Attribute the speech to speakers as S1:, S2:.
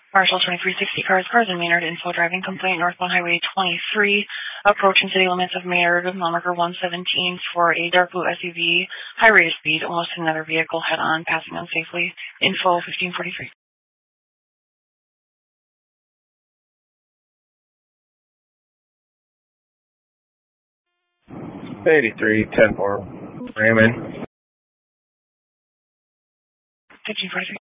S1: Marshall 2360 cars in Maynard, info driving complaint northbound Highway 23, approaching city limits of Maynard, mile marker 117 for a dark blue SUV, high rate of speed, almost another vehicle head on, passing unsafely. Info 1543.
S2: 83, 10-4, Raymond.
S1: 1543.